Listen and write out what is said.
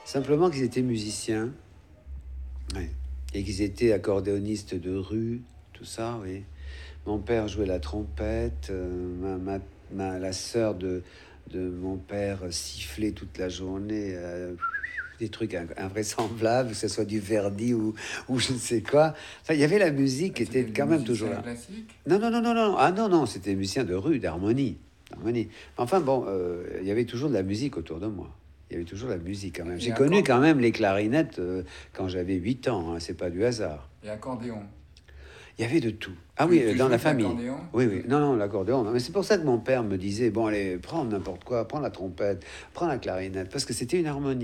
Simplement qu'ils étaient musiciens, ouais, et qu'ils étaient accordéonistes de rue, tout ça, oui. Mon père jouait la trompette, la sœur de mon père sifflait toute la journée, des trucs invraisemblables, que ce soit du Verdi ou je ne sais quoi. Enfin, il y avait la musique qui C'était était des quand même toujours musiciens là. classiques. Non, non, non, non, non. Ah non, non, c'était des musiciens de rue, d'harmonie. D'harmonie. Enfin bon, il y avait toujours de la musique autour de moi. Il y avait toujours de la musique quand même. Et, J'ai connu quand même les clarinettes quand j'avais 8 ans, hein, c'est pas du hasard. et accordéon. Il y avait de tout. Ah oui, Tu dans jouais la de famille. l'accordéon? Oui, oui. Non, non, l'accordéon. Non. Mais c'est pour ça que mon père me disait, bon, allez, prends n'importe quoi, prends la trompette, prends la clarinette, parce que c'était une harmonie.